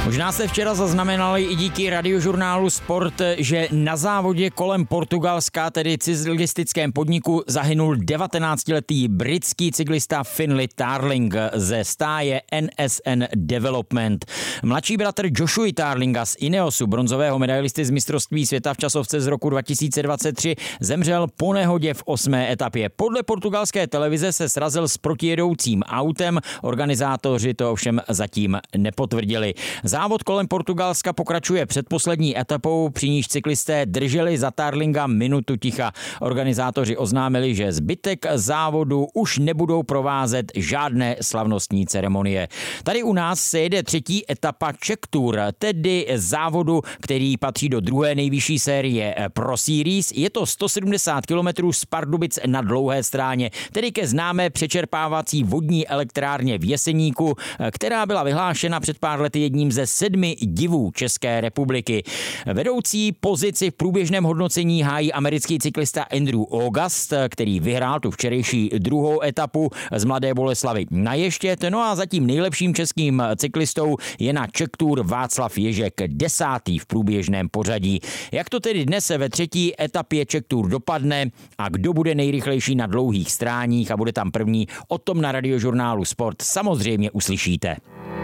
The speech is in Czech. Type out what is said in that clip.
Možná se včera zaznamenali i díky radiožurnálu Sport, že na závodě kolem Portugalska, tedy cyklistickém podniku, zahynul 19-letý britský cyklista Finlay Tarling ze stáje NSN Development. Mladší bratr Joshua Tarlinga z Ineosu, bronzového medailisty z mistrovství světa v časovce z roku 2023, zemřel po nehodě v 8. etapě. Podle portugalské televize se srazil s protijedoucím autem, organizátoři to ovšem zatím nepotvrdili. Závod kolem Portugalska pokračuje předposlední etapou, při níž cyklisté drželi za Tarlinga minutu ticha. Organizátoři oznámili, že zbytek závodu už nebudou provázet žádné slavnostní ceremonie. Tady u nás se jede třetí etapa Czech Tour, tedy závodu, který patří do druhé nejvyšší série Pro Series. Je to 170 km z Pardubic na Dlouhé Stráně, tedy ke známé přečerpávací vodní elektrárně v Jeseníku, která byla vyhlášena před pár lety jedním ze 7 divů České republiky. Vedoucí pozici v průběžném hodnocení hájí americký cyklista Andrew August, který vyhrál tu včerejší druhou etapu z Mladé Boleslavi na Ještěd. No a zatím nejlepším českým cyklistou je na Czech Tour Václav Ježek, 10. v průběžném pořadí. Jak to tedy dnes ve třetí etapě Czech Tour dopadne a kdo bude nejrychlejší na Dlouhých Stráních a bude tam první, o tom na radiožurnálu Sport samozřejmě uslyšíte.